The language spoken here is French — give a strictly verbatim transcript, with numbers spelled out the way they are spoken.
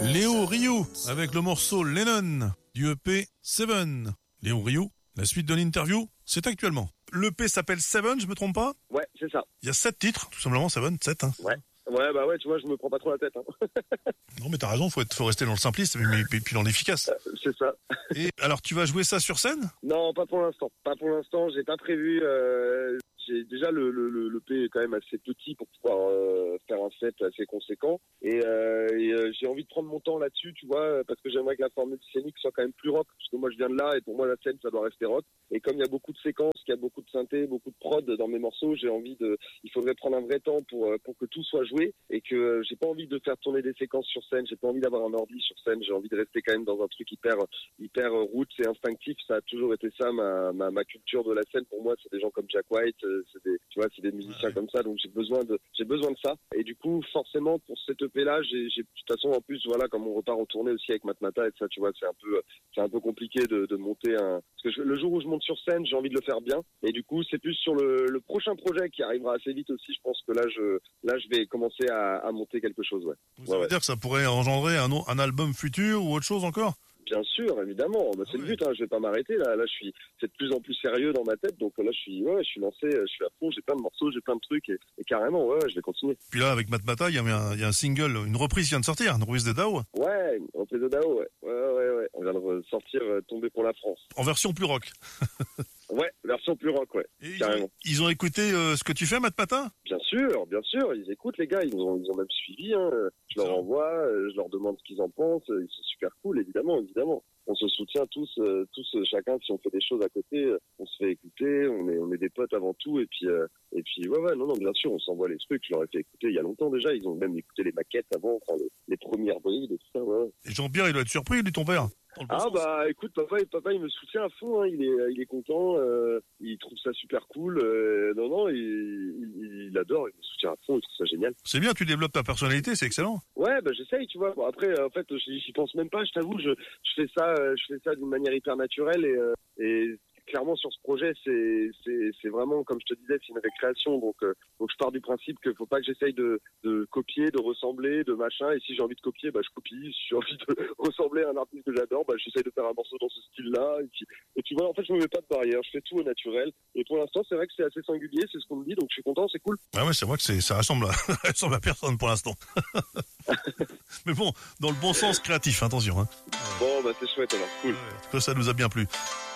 Léo Rioux avec le morceau Lennon du E P Seven. Léo Rioux, la suite de l'interview, c'est actuellement. L'E P s'appelle Seven, je me trompe pas? Ouais, c'est ça. Il y a sept titres, tout simplement, Seven, sept. Hein. Ouais. Ouais, bah ouais, tu vois, je me prends pas trop la tête. Hein. Non, mais t'as raison, faut être, faut rester dans le simpliste, mais, mais puis dans l'efficace. Euh, c'est ça. Et alors, tu vas jouer ça sur scène? Non, pas pour l'instant. Pas pour l'instant, j'ai pas prévu. Euh... J'ai déjà le, le, le, le P est quand même assez petit pour pouvoir euh, faire un set assez conséquent et, euh, et euh, j'ai envie de prendre mon temps là-dessus, tu vois, parce que j'aimerais que la formule scénique soit quand même plus rock, parce que moi je viens de là et pour moi la scène ça doit rester rock. Et comme il y a beaucoup de séquences, qu'il y a beaucoup de synthé, beaucoup de prod dans mes morceaux, j'ai envie de, il faudrait prendre un vrai temps pour pour que tout soit joué et que euh, j'ai pas envie de faire tourner des séquences sur scène, j'ai pas envie d'avoir un ordi sur scène, j'ai envie de rester quand même dans un truc hyper hyper roots et instinctif. Ça a toujours été ça ma ma, ma culture de la scène. Pour moi, c'est des gens comme Jack White, c'est des, tu vois, c'est des musiciens ouais. comme ça, donc j'ai besoin de, j'ai besoin de ça. Et du coup, forcément, pour cette E P là, j'ai, j'ai, de toute façon, en plus, voilà, comme on repart en tournée aussi avec Matmata et ça, tu vois, c'est un peu, c'est un peu compliqué de, de monter un, parce que je, le jour où je monte sur scène, j'ai envie de le faire bien. Et du coup, c'est plus sur le, le prochain projet qui arrivera assez vite aussi. Je pense que là, je, là, je vais commencer à, à monter quelque chose, ouais. Ça ouais, veut ouais. dire que ça pourrait engendrer un, un album futur ou autre chose encore? Bien sûr, évidemment. Bah, c'est ah ouais. le but. Hein. Je vais pas m'arrêter là. Là, je suis, c'est de plus en plus sérieux dans ma tête. Donc là, je suis, ouais, je suis lancé, je suis à fond. J'ai plein de morceaux, j'ai plein de trucs et, et carrément, ouais, je vais continuer. Puis là, avec Matmata, il y a un, il y a un single, une reprise qui vient de sortir, une reprise de Dao. Ouais, une reprise de Dao. Ouais, ouais, ouais, ouais. On vient de sortir euh, Tomber pour la France. En version plus rock. Ouais, version plus rock, ouais. Et carrément. Ils ont, ils ont écouté euh, ce que tu fais, Matmata? Bien sûr, bien sûr. Ils écoutent les gars. Ils ont, ils ont même suivi. Hein. Je leur envoie, je leur demande ce qu'ils en pensent. Ils sont super cool, évidemment, évidemment. On se soutient tous, euh, tous euh, chacun. Si on fait des choses à côté, euh, on se fait écouter. On est, on est des potes avant tout. Et puis, euh, et puis, ouais, ouais, non, non, bien sûr, on s'envoie les trucs. Je leur ai fait écouter il y a longtemps déjà. Ils ont même écouté les maquettes avant, enfin, les, les premières brides et tout ça. Ouais. Et Jean-Pierre, il doit être surpris, lui, ton père. Ah sens. Bah, écoute, papa, papa, il me soutient à fond. Hein. Il est, il est content. Euh, il trouve ça super cool. Euh, non, non, il, il, il adore. Il me soutient à fond. Il trouve ça génial. C'est bien. Tu développes ta personnalité. C'est excellent. Ouais, bah j'essaye, tu vois. Bon, après, en fait, j'y pense même pas. Je t'avoue, je, je fais ça, je fais ça d'une manière hyper naturelle et, euh, et clairement sur ce projet, c'est, c'est, c'est vraiment, comme je te disais, c'est une récréation. Donc, euh, donc je pars du principe qu'il faut pas que j'essaye de, de copier, de ressembler, de machin. Et si j'ai envie de copier, bah je copie. Si j'ai envie de ressembler à un artiste que j'adore, bah j'essaye de faire un morceau dans ce style-là. Et puis, et puis voilà, en fait, je me mets pas de barrière. Je fais tout au naturel. Et pour l'instant, c'est vrai que c'est assez singulier, c'est ce qu'on me dit. Donc je suis content, c'est cool. Ah ouais, c'est vrai que c'est, ça ressemble à, ça ressemble à personne pour l'instant. Mais bon, dans le bon sens créatif, attention. Hein. Bon, bah c'est chouette alors, cool. Ouais, en tout cas, ça nous a bien plu.